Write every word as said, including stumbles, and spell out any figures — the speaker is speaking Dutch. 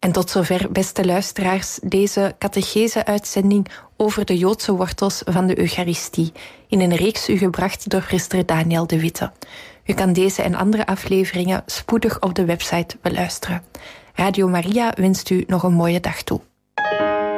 En tot zover, beste luisteraars, deze catechese-uitzending over de Joodse wortels van de Eucharistie, in een reeks u gebracht door priester Daniel de Witte. U kan deze en andere afleveringen spoedig op de website beluisteren. Radio Maria wenst u nog een mooie dag toe.